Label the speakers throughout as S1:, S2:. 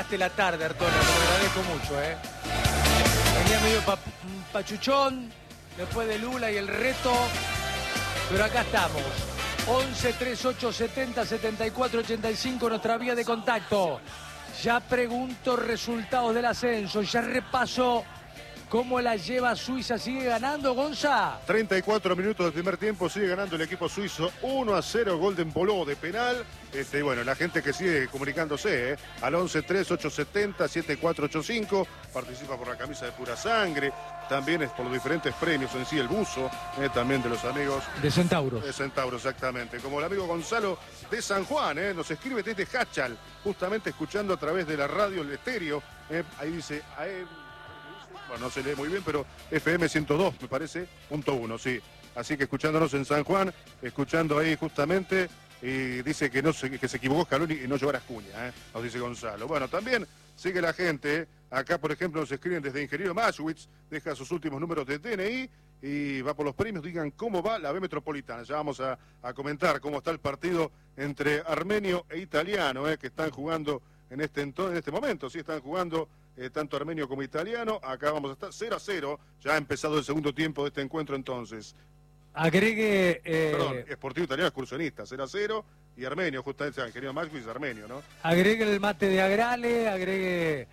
S1: alegraste la tarde, Artona, te lo agradezco mucho, Venía medio pachuchón, después de Lula y el reto, pero acá estamos. 11 38 70 74 85, nuestra vía de contacto. Ya pregunto resultados del ascenso, ya repaso cómo la lleva Suiza. ¿Sigue ganando, Gonza?
S2: 34 minutos del primer tiempo, sigue ganando el equipo suizo 1-0, gol de Embolo de penal. Bueno, la gente que sigue comunicándose, al 11 38 70 7485, participa por la camisa de Pura Sangre, también es por los diferentes premios en sí, el buzo, también de los amigos
S1: de Centauros.
S2: De Centauros, exactamente. Como el amigo Gonzalo de San Juan, nos escribe desde Hachal, justamente escuchando a través de la radio, el estéreo, ahí dice, bueno, no se lee muy bien, pero FM 102, me parece, .1, sí. Así que escuchándonos en San Juan, escuchando ahí justamente, y dice que se equivocó Scaloni y no llevar a Acuña, nos dice Gonzalo. Bueno, también sigue la gente, acá por ejemplo nos escriben desde Ingeniero Maschwitz, deja sus últimos números de DNI y va por los premios, digan cómo va la B Metropolitana. Ya vamos a comentar cómo está el partido entre armenio e italiano, que están jugando en este momento, sí, están jugando tanto armenio como italiano. Acá vamos a estar 0-0, ya ha empezado el segundo tiempo de este encuentro entonces.
S1: Agregue...
S2: Perdón, Sportivo Italiano excursionista, 0-0, y armenio, justamente, ingeniero Maxwell es armenio, ¿no?
S1: Agregue el mate de Agrale, agregue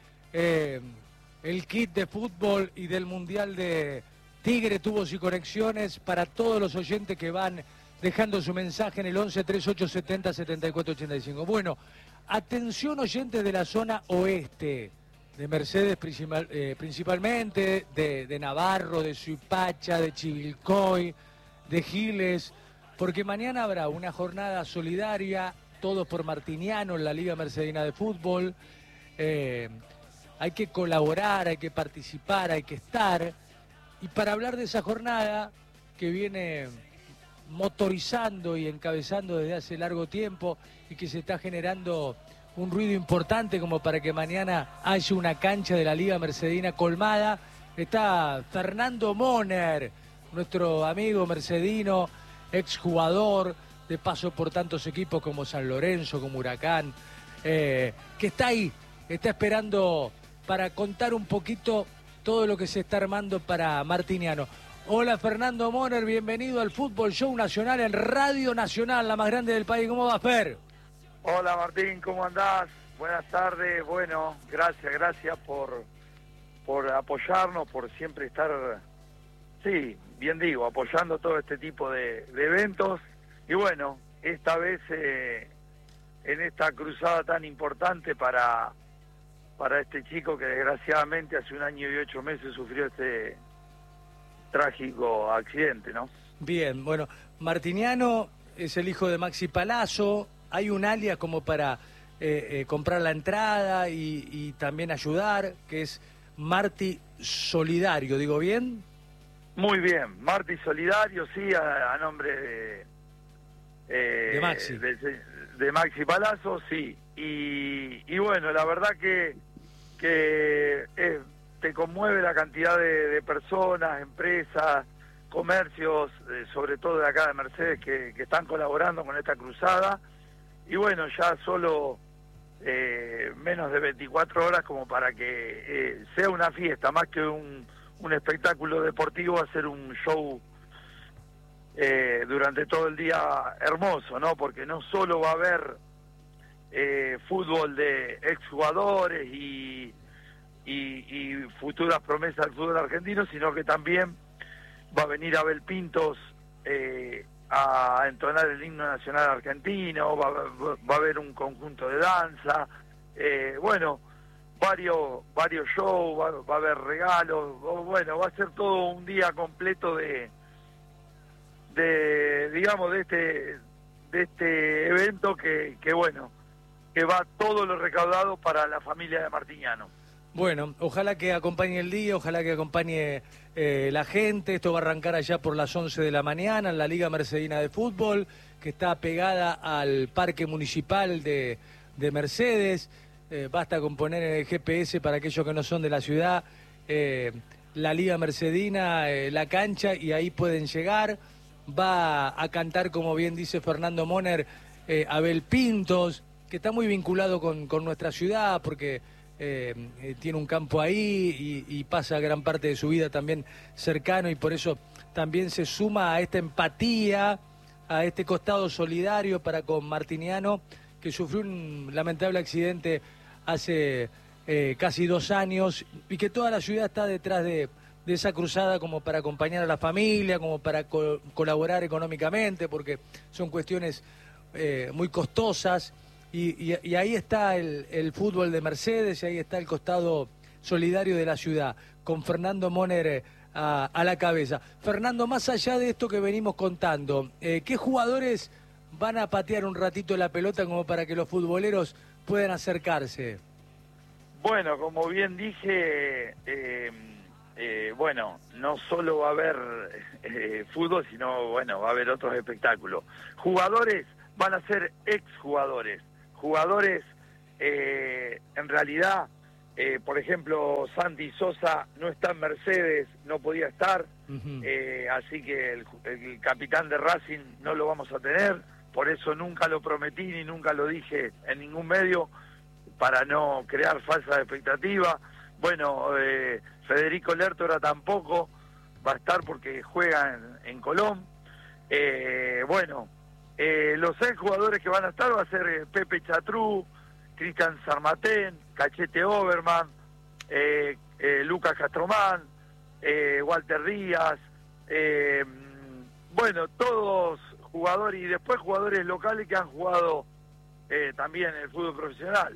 S1: el kit de fútbol y del Mundial de Tigre, Tubos y Conexiones, para todos los oyentes que van dejando su mensaje en el 11 38 70 74 85. Bueno, atención oyentes de la zona oeste, de Mercedes principalmente, de Navarro, de Suipacha, de Chivilcoy, de Giles, porque mañana habrá una jornada solidaria, todos por Martiniano en la Liga Mercedina de Fútbol. Hay que colaborar, hay que participar, hay que estar. Y para hablar de esa jornada que viene motorizando y encabezando desde hace largo tiempo y que se está generando un ruido importante como para que mañana haya una cancha de la Liga Mercedina colmada, está Fernando Moner, nuestro amigo mercedino, exjugador, de paso por tantos equipos como San Lorenzo, como Huracán, que está ahí, está esperando para contar un poquito todo lo que se está armando para Martiniano. Hola Fernando Moner, bienvenido al Fútbol Show Nacional en Radio Nacional, la más grande del país. ¿Cómo va, Fer?
S3: Hola Martín, ¿cómo andás? Buenas tardes. Bueno, gracias por apoyarnos, por siempre estar, sí, bien digo, apoyando todo este tipo de eventos. Y bueno, esta vez en esta cruzada tan importante para este chico que desgraciadamente hace 1 año y 8 meses sufrió este trágico accidente, ¿no?
S1: Bien, bueno, Martiniano es el hijo de Maxi Palazzo. Hay un alias como para comprar la entrada y también ayudar, que es Marti Solidario, ¿digo bien?
S3: Muy bien, Marti Solidario, sí, a nombre
S1: de Maxi.
S3: De Maxi Palazzo, sí. Y bueno, la verdad que te conmueve la cantidad de personas, empresas, comercios, sobre todo de acá de Mercedes, que están colaborando con esta cruzada. Y bueno, ya solo menos de 24 horas como para que sea una fiesta, más que un espectáculo deportivo, hacer un show durante todo el día hermoso, ¿no? Porque no solo va a haber fútbol de exjugadores y futuras promesas del fútbol argentino, sino que también va a venir Abel Pintos a entonar el himno nacional argentino, va a haber un conjunto de danza, bueno, varios shows, va a haber regalos, bueno, va a ser todo un día completo de digamos, de este evento que bueno, que va todo lo recaudado para la familia de Martiniano.
S1: Bueno, ojalá que acompañe el día, ojalá que acompañe la gente. Esto va a arrancar allá por las 11 de la mañana en la Liga Mercedina de Fútbol, que está pegada al Parque Municipal de Mercedes. Basta con poner en el GPS, para aquellos que no son de la ciudad, la Liga Mercedina, la cancha, y ahí pueden llegar. Va a cantar, como bien dice Fernando Moner, Abel Pintos, que está muy vinculado con nuestra ciudad, porque tiene un campo ahí y pasa gran parte de su vida también cercano, y por eso también se suma a esta empatía, a este costado solidario para con Martiniano, que sufrió un lamentable accidente hace casi 2 años, y que toda la ciudad está detrás de esa cruzada como para acompañar a la familia, como para colaborar económicamente, porque son cuestiones muy costosas, y ahí está el fútbol de Mercedes, y ahí está el costado solidario de la ciudad, con Fernando Moner a la cabeza. Fernando, más allá de esto que venimos contando, ¿qué jugadores van a patear un ratito la pelota como para que los futboleros puedan acercarse?
S3: Bueno, como bien dije, bueno, no solo va a haber fútbol, sino, bueno, va a haber otros espectáculos. Jugadores van a ser exjugadores. Jugadores, en realidad, por ejemplo, Santi Sosa no está en Mercedes, no podía estar, así que el capitán de Racing no lo vamos a tener, por eso nunca lo prometí ni nunca lo dije en ningún medio, para no crear falsas expectativas. Bueno, Federico Lertora tampoco va a estar porque juega en Colón. Bueno, los 6 jugadores que van a estar va a ser Pepe Chatrú, Cristian Sarmatén, Cachete Oberman, Lucas Castromán, Walter Díaz, bueno, todos jugadores, y después jugadores locales que han jugado también en el fútbol profesional.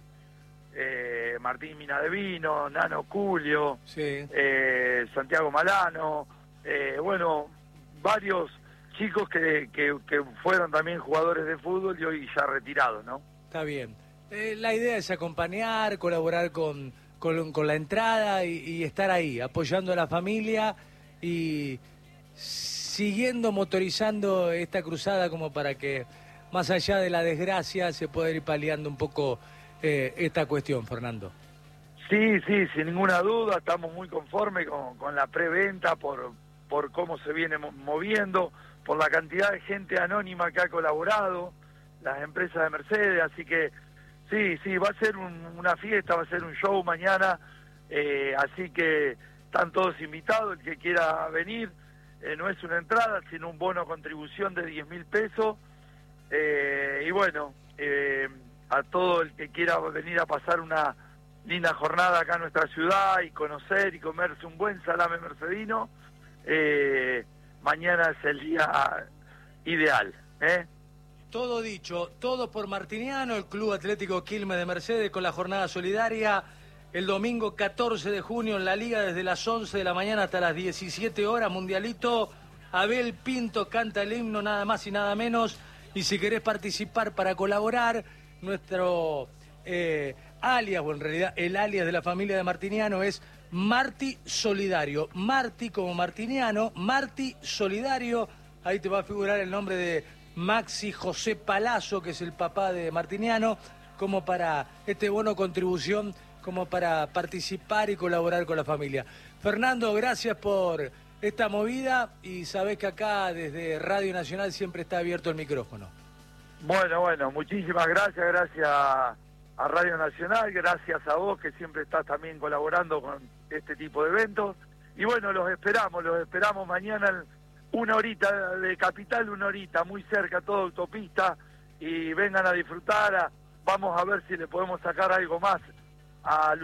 S3: Martín Minadevino, Nano Culio, sí. Santiago Malano, bueno, varios chicos que fueron también jugadores de fútbol y hoy ya retirados, ¿no?
S1: Está bien. La idea es acompañar, colaborar con la entrada y estar ahí, apoyando a la familia y siguiendo motorizando esta cruzada como para que, más allá de la desgracia, se pueda ir paliando un poco esta cuestión, Fernando.
S3: Sí, sin ninguna duda, estamos muy conformes con la preventa por cómo se viene moviendo, por la cantidad de gente anónima que ha colaborado, las empresas de Mercedes, así que sí, va a ser una fiesta, va a ser un show mañana, así que están todos invitados, el que quiera venir, no es una entrada, sino un bono contribución de 10.000 pesos, y bueno, a todo el que quiera venir a pasar una linda jornada acá en nuestra ciudad y conocer y comerse un buen salame mercedino, mañana es el día ideal.
S1: Todo dicho, todo por Martiniano, el Club Atlético Quilmes de Mercedes, con la jornada solidaria el domingo 14 de junio en la Liga, desde las 11 de la mañana hasta las 17 horas, Mundialito. Abel Pinto canta el himno, nada más y nada menos, y si querés participar para colaborar, nuestro alias, o en realidad el alias de la familia de Martiniano es Marti Solidario. Marti como Martiniano, Marti Solidario. Ahí te va a figurar el nombre de Maxi José Palazzo, que es el papá de Martiniano, como para este bono contribución, como para participar y colaborar con la familia. Fernando, gracias por esta movida, y sabés que acá desde Radio Nacional siempre está abierto el micrófono.
S3: Bueno, muchísimas gracias a Radio Nacional, gracias a vos que siempre estás también colaborando con este tipo de eventos. Y bueno, los esperamos mañana, 1 horita de Capital, 1 horita, muy cerca, toda autopista, y vengan a disfrutar. Vamos a ver si le podemos sacar algo más a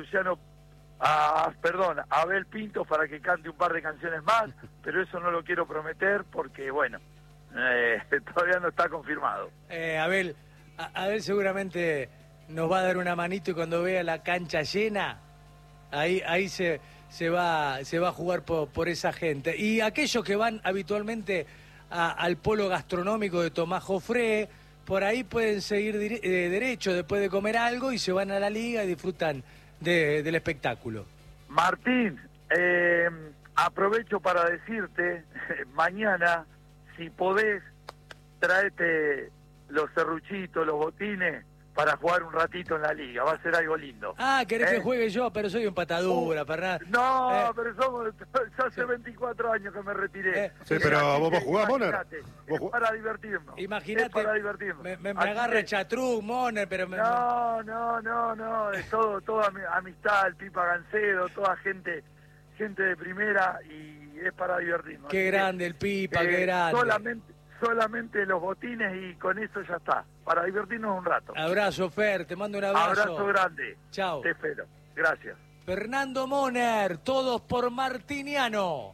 S3: Abel Pinto para que cante un par de canciones más, pero eso no lo quiero prometer porque, bueno, todavía no está confirmado.
S1: Abel seguramente nos va a dar una manito, y cuando vea la cancha llena, ahí se va a jugar por esa gente. Y aquellos que van habitualmente al polo gastronómico de Tomás Jofré, por ahí pueden seguir derecho después de comer algo y se van a la liga y disfrutan del espectáculo.
S3: Martín, aprovecho para decirte, mañana, si podés, traete los serruchitos, los botines, para jugar un ratito en la liga. Va a ser algo lindo.
S1: Ah, querés que juegue yo, pero soy empatadura, Fernando.
S3: No, pero yo hace 24 años que me retiré.
S2: Sí, pero vos jugás, Moner.
S3: Es para divertirnos.
S1: Imagínate,
S3: es para divertirnos.
S1: Me agarra Chatrú, Moner, pero...
S3: No, es toda amistad, el Pipa Gancedo, toda gente de primera, y es para divertirnos.
S1: Qué grande el Pipa, qué grande.
S3: Solamente los botines y con eso ya está, para divertirnos un rato.
S1: Abrazo, Fer, te mando un abrazo.
S3: Abrazo grande.
S1: Chao.
S3: Te espero. Gracias.
S1: Fernando Moner, todos por Martiniano.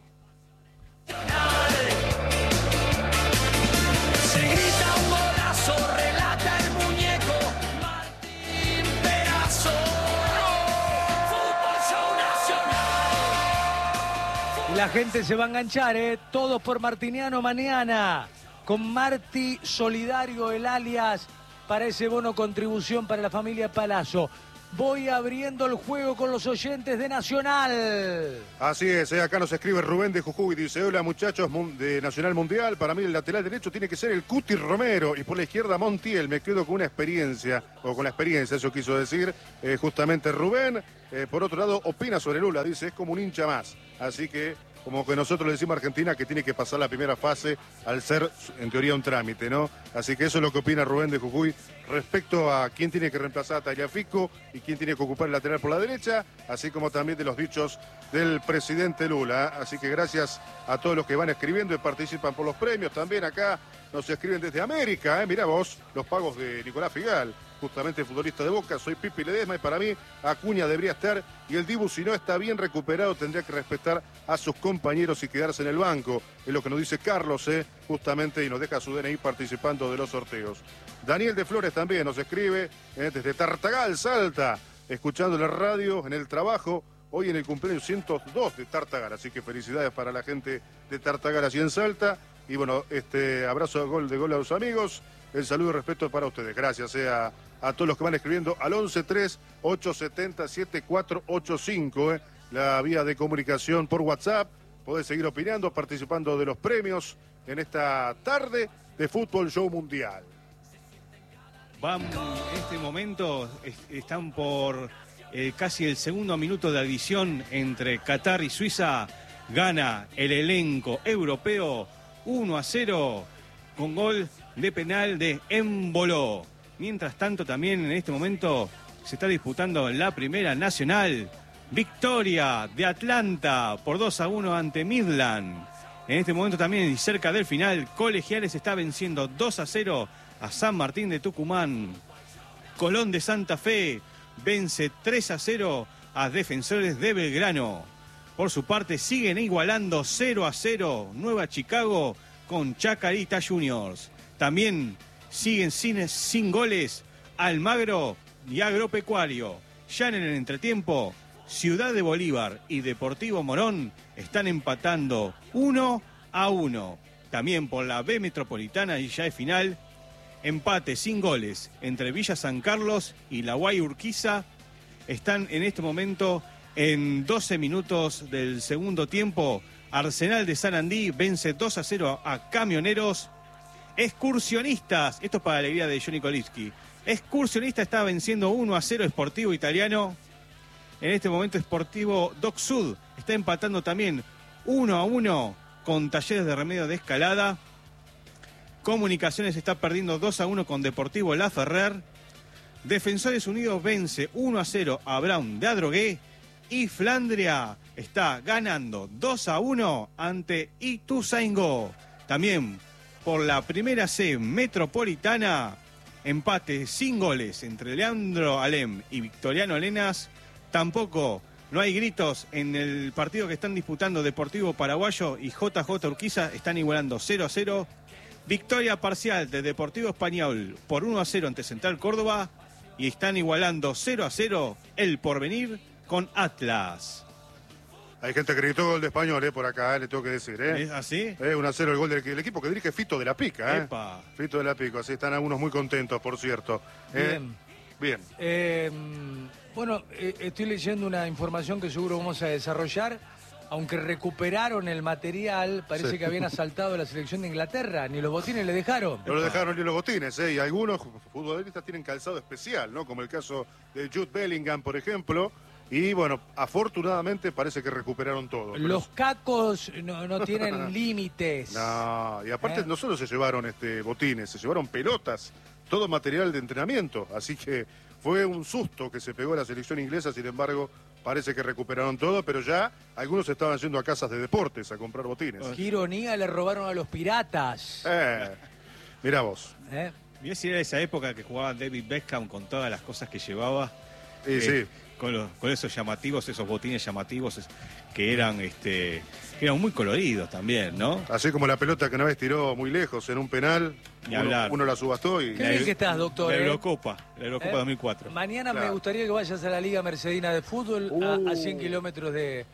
S4: Se grita un golazo, relata el muñeco Martín Perazo. Fútbol Show Nacional.
S1: Y la gente se va a enganchar, todos por Martiniano mañana. Con Marti Solidario, el alias para ese bono contribución para la familia Palazzo. Voy abriendo el juego con los oyentes de Nacional.
S2: Así es, acá nos escribe Rubén de Jujuy, dice: hola muchachos de Nacional Mundial, para mí el lateral derecho tiene que ser el Cuti Romero y por la izquierda Montiel. Me quedo con una experiencia, o con la experiencia, eso quiso decir justamente Rubén. Por otro lado, opina sobre Lula, dice, es como un hincha más, así que como que nosotros le decimos a Argentina que tiene que pasar la primera fase al ser, en teoría, un trámite, ¿no? Así que eso es lo que opina Rubén de Jujuy respecto a quién tiene que reemplazar a Tagliafico y quién tiene que ocupar el lateral por la derecha, así como también de los dichos del presidente Lula. Así que gracias a todos los que van escribiendo y participan por los premios. También acá nos escriben desde América, mirá vos, los pagos de Nicolás Figal, justamente futbolista de Boca. Soy Pipi Ledesma y para mí Acuña debería estar, y el Dibu, si no está bien recuperado, tendría que respetar a sus compañeros y quedarse en el banco. Es lo que nos dice Carlos, justamente, y nos deja su DNI participando de los sorteos. Daniel de Flores también nos escribe desde Tartagal, Salta, escuchando la radio en el trabajo, hoy en el cumpleaños 102 de Tartagal, así que felicidades para la gente de Tartagal así en Salta. Y bueno, abrazo de gol a los amigos, el saludo y respeto para ustedes. Gracias a todos los que van escribiendo al 11-3-870-7485, la vía de comunicación por WhatsApp. Podés seguir opinando, participando de los premios en esta tarde de Fútbol Show Mundial.
S5: En este momento están por casi el segundo minuto de adición entre Qatar y Suiza. Gana el elenco europeo 1-0 con gol de penal de Embolo. Mientras tanto, también en este momento se está disputando la Primera Nacional. Victoria de Atlanta por 2-1 ante Midland. En este momento también, y cerca del final, Colegiales está venciendo 2-0 a San Martín de Tucumán. Colón de Santa Fe vence 3-0 a Defensores de Belgrano. Por su parte, siguen igualando 0-0 Nueva Chicago con Chacarita Juniors. También siguen sin goles Almagro y Agropecuario. Ya en el entretiempo, Ciudad de Bolívar y Deportivo Morón están empatando 1-1. También por la B Metropolitana, y ya es final, empate sin goles entre Villa San Carlos y La Guay Urquiza. Están en este momento en 12 minutos del segundo tiempo. Arsenal de Sarandí vence 2-0 a Camioneros. Excursionistas, esto es para la alegría de Johnny Kolitsky. Excursionista está venciendo 1-0 Sportivo Italiano. En este momento Sportivo Doc Sud está empatando también 1-1 con Talleres de Remedio de Escalada. Comunicaciones está perdiendo 2-1 con Deportivo La Ferrer. Defensores Unidos vence 1-0 a Brown de Adrogué. Y Flandria está ganando 2-1 ante Ituzaingó. También por la Primera C Metropolitana, empate sin goles entre Leandro Alem y Victoriano Lenas. Tampoco no hay gritos en el partido que están disputando Deportivo Paraguayo y JJ Urquiza. Están igualando 0-0. Victoria parcial de Deportivo Español por 1-0 ante Central Córdoba. Y están igualando 0-0 el Porvenir con Atlas.
S2: Hay gente que gritó gol de Español, por acá, le tengo que decir,
S5: ¿Es así?
S2: 1-0 el gol del equipo que dirige Fito de la Pica,
S5: Epa.
S2: Fito de la Pica, así están algunos muy contentos, por cierto. Bien.
S1: Bueno, estoy leyendo una información que seguro vamos a desarrollar. aunque recuperaron el material, parece
S2: Sí.
S1: que habían asaltado la selección de Inglaterra, ni los botines le dejaron.
S2: No lo dejaron ni los botines, y algunos futbolistas tienen calzado especial, ¿no? Como el caso de Jude Bellingham, por ejemplo. Y bueno, afortunadamente parece que recuperaron todo. Pero-
S1: Los cacos no tienen límites.
S2: No, y aparte
S1: ¿Eh?
S2: no solo se llevaron botines, se llevaron pelotas, todo material de entrenamiento. Así que fue un susto que se pegó la selección inglesa, sin embargo, parece que recuperaron todo, pero ya algunos estaban yendo a casas de deportes a comprar botines.
S1: Qué ironía, le robaron a los piratas.
S2: Mirá vos.
S1: ¿Eh?
S5: Mirá si era esa época que jugaba David Beckham con todas las cosas que llevaba.
S2: Sí, sí.
S5: Con esos llamativos, esos botines llamativos que eran muy coloridos también, ¿no?
S2: Así como la pelota que una vez tiró muy lejos en un penal,
S5: Ni hablar.
S2: uno la subastó y...
S1: Qué bien que estás, doctor.
S5: La
S1: ¿eh?
S5: Eurocopa
S1: ¿Eh?
S5: 2004.
S1: Mañana
S2: Claro.
S1: me gustaría que vayas a la Liga Mercedina de Fútbol, a 100 kilómetros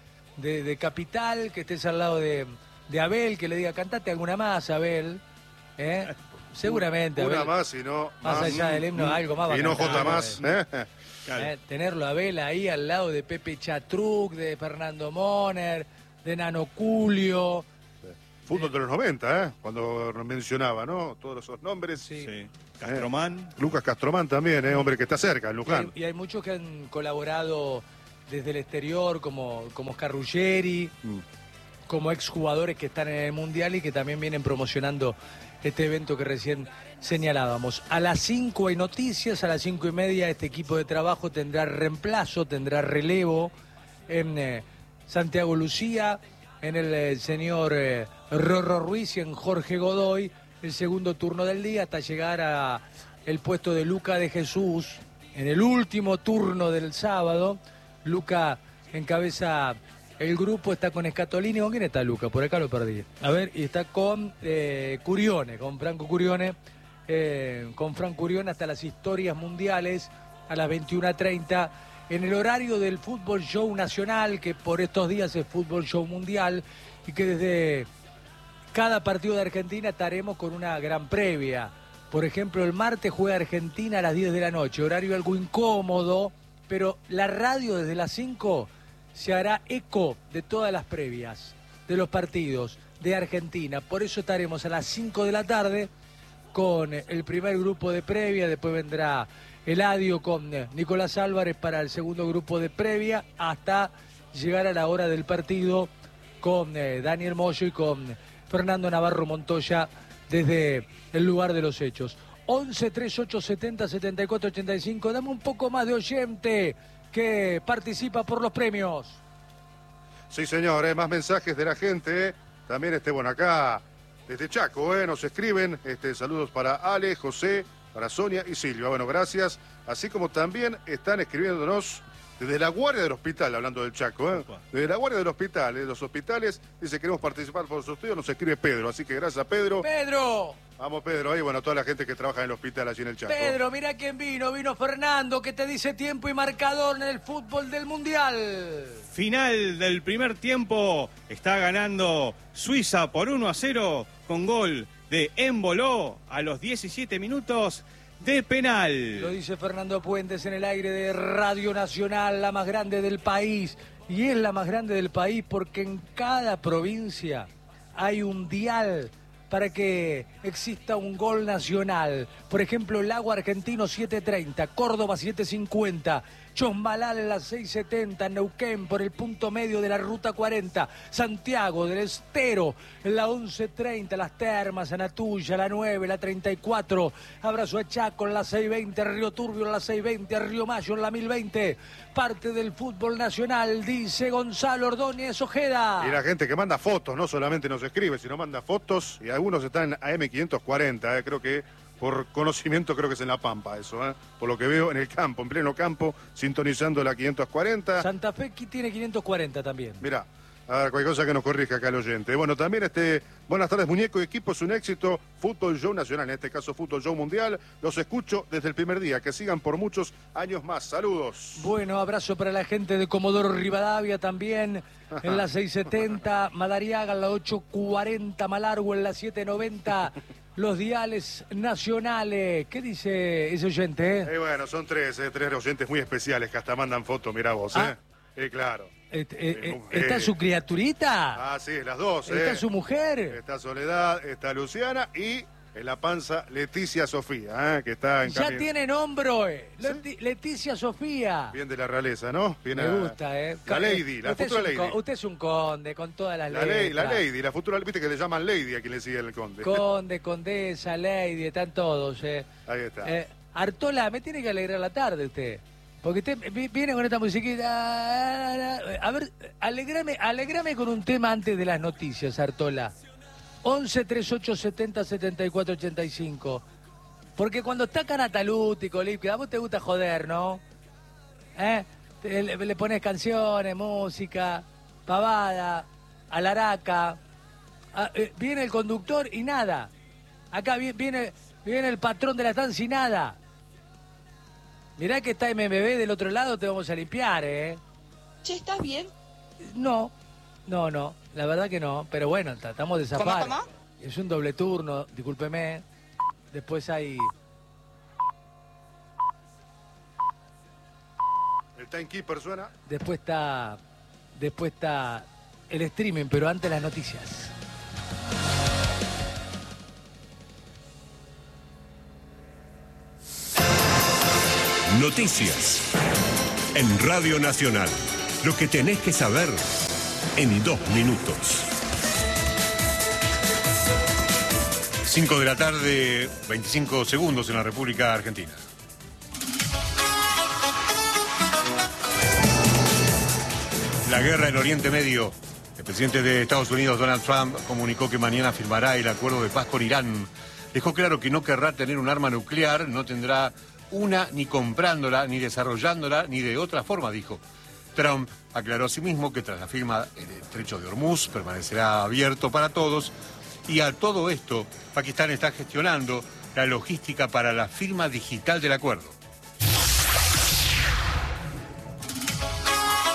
S1: de Capital, que estés al lado de Abel, que le diga, cantate alguna más, Abel. ¿Eh? Seguramente,
S2: Una
S1: Abel.
S2: más y no...
S1: Más allá del himno, algo más va a
S2: Y no
S1: cantar,
S2: J más.
S5: Claro.
S1: Tenerlo a Abel ahí al lado de Pepe Chatruc, de Fernando Moner, de Nano Culio.
S2: Fútbol de los 90, cuando mencionaba, ¿no? Todos esos nombres.
S1: Sí.
S5: Sí. Castromán.
S2: Lucas Castromán también, hombre que está cerca, en Luján.
S1: Y hay muchos que han colaborado desde el exterior, como Scarruggeri, como exjugadores que están en el Mundial y que también vienen promocionando este evento que recién señalábamos. A las 5 hay noticias, a las 5:30 este equipo de trabajo tendrá reemplazo, tendrá relevo en Santiago Lucía, en el señor Rorro Ruiz y en Jorge Godoy, el segundo turno del día, hasta llegar a el puesto de Luca de Jesús, en el último turno del sábado. Luca encabeza el grupo, está con Scatolini. ¿Con quién está Luca? Por acá lo perdí. A ver, y está con Curione, con Franco Curione. Con Franco Curione hasta las historias mundiales a las 21:30 en el horario del Fútbol Show Nacional, que por estos días es Fútbol Show Mundial, y que desde cada partido de Argentina estaremos con una gran previa. Por ejemplo, el martes juega Argentina a las 10 de la noche, horario algo incómodo, pero la radio desde las 5 se hará eco de todas las previas de los partidos de Argentina. Por eso estaremos a las 5 de la tarde con el primer grupo de previa, después vendrá Eladio con Nicolás Álvarez para el segundo grupo de previa, hasta llegar a la hora del partido con Daniel Moyo y con Fernando Navarro Montoya desde el lugar de los hechos. 11 38 70 74 85. Dame un poco más de oyente que participa por los premios.
S2: Sí, señor, más mensajes de la gente. También, bueno, acá desde Chaco, nos escriben. Saludos para Ale, José, para Sonia y Silvia. Bueno, gracias. Así como también están escribiéndonos desde la guardia del hospital, hablando del Chaco, desde la guardia del hospital, de los hospitales, dice queremos participar por su estudio, nos escribe Pedro. Así que gracias, Pedro.
S1: ¡Pedro!
S2: Vamos, Pedro, ahí, bueno, toda la gente que trabaja en el hospital allí en el Chaco.
S1: Pedro, mira quién vino. Vino Fernando, que te dice tiempo y marcador en el fútbol del Mundial.
S5: Final del primer tiempo. Está ganando Suiza por 1-0 con gol de Emboló a los 17 minutos de penal.
S1: Lo dice Fernando Puentes en el aire de Radio Nacional, la más grande del país. Y es la más grande del país porque en cada provincia hay un dial para que exista un gol nacional. Por ejemplo, Lago Argentino 7:30, Córdoba 7:50, Chosmalal en las 6:70, Neuquén por el punto medio de la Ruta 40, Santiago del Estero en la 11:30, Las Termas, Anatuya, la 9, la 34, Abrazo a Chaco en la 6:20, Río Turbio en la 6:20, Río Mayo en la 1020. Parte del fútbol nacional, dice Gonzalo Ordóñez Ojeda.
S2: Y la gente que manda fotos, no solamente nos escribe, sino manda fotos, y algunos están en AM540, creo que por conocimiento creo que es en La Pampa eso, por lo que veo en el campo, en pleno campo, sintonizando la 540.
S1: Santa Fe tiene 540 también.
S2: Mirá, a ver, cualquier cosa que nos corrija acá el oyente. Bueno, también buenas tardes, muñeco, equipo es un éxito, Fútbol Show Nacional, en este caso Fútbol Show Mundial, los escucho desde el primer día, que sigan por muchos años más, saludos.
S1: Bueno, abrazo para la gente de Comodoro Rivadavia también, en la 6:70, Madariaga en la 8:40, Malargüe en la 7:90, los diales nacionales. ¿Qué dice ese oyente?
S2: Bueno, son tres oyentes muy especiales que hasta mandan fotos, mirá vos,
S1: Ah.
S2: Claro.
S1: ¿Está su criaturita?
S2: Ah, sí, las dos.
S1: ¿Está su mujer?
S2: Está Soledad, está Luciana y en la panza Leticia Sofía, que está en
S1: Ya
S2: camino.
S1: tiene nombre,
S2: ¿Sí?
S1: Leticia Sofía.
S2: Bien de la realeza, ¿no?
S1: Me gusta,
S2: La lady, la futura lady.
S1: Usted es un conde con todas las
S2: La
S1: letras.
S2: lady, la futura, viste que le llaman lady a quien le sigue el conde.
S1: Conde, condesa, lady, están todos.
S2: Ahí está.
S1: Artola, me tiene que alegrar la tarde usted. Porque usted viene con esta musiquita. A ver, alegrame con un tema antes de las noticias, Artola. 11 38 70 74 85. Porque cuando está Canataluti, Colipio, a vos te gusta joder, ¿no? Le pones canciones, música, pavada, alaraca. Viene el conductor y nada. Acá viene el patrón de la estancia y nada. Mirá que está MMB del otro lado, te vamos a limpiar, ¿eh?
S6: Che, ¿estás bien?
S1: No, la verdad que no, pero bueno, tratamos de zafar.
S6: ¿Cómo?
S1: Es un doble turno, discúlpeme. Después hay...
S2: El timekeeper suena.
S1: Después está el streaming, pero antes las noticias.
S7: Noticias en Radio Nacional. Lo que tenés que saber en 2 minutos. 5 de la tarde, 25 segundos en la República Argentina. La guerra en Oriente Medio. El presidente de Estados Unidos, Donald Trump, comunicó que mañana firmará el acuerdo de paz con Irán. Dejó claro que no querrá tener un arma nuclear, no tendrá una ni comprándola, ni desarrollándola, ni de otra forma, dijo. Trump aclaró asimismo que tras la firma el estrecho de Hormuz permanecerá abierto para todos y a todo esto Pakistán está gestionando la logística para la firma digital del acuerdo.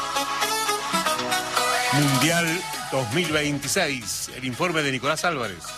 S7: Mundial 2026, el informe de Nicolás Álvarez.